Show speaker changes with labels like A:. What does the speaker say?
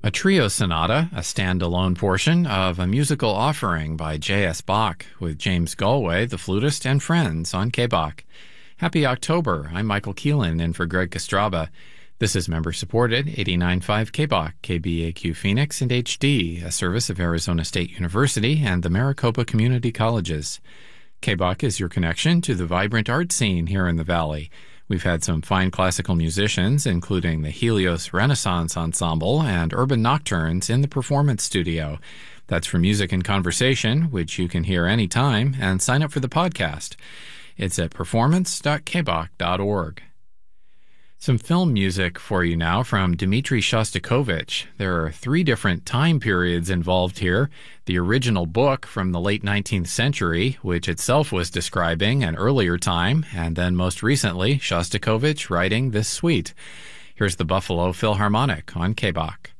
A: A trio sonata, a standalone portion of a musical offering by J.S. Bach with James Galway, the flutist, and friends on KBach. Happy October. I'm Michael Keelan in for Greg Kostraba. This is member-supported 89.5 KBach, KBAQ Phoenix, and HD, a service of Arizona State University and the Maricopa Community Colleges. KBach is your connection to the vibrant art scene here in the Valley. We've had some fine classical musicians, including the Helios Renaissance Ensemble and Urban Nocturnes in the Performance Studio. That's for Music and Conversation, which you can hear anytime, and sign up for the podcast. It's at performance.kbach.org. Some film music for you now from Dmitri Shostakovich. There are 3 different time periods involved here. The original book from the late 19th century, which itself was describing an earlier time, and then most recently, Shostakovich writing this suite. Here's the Buffalo Philharmonic on KBach.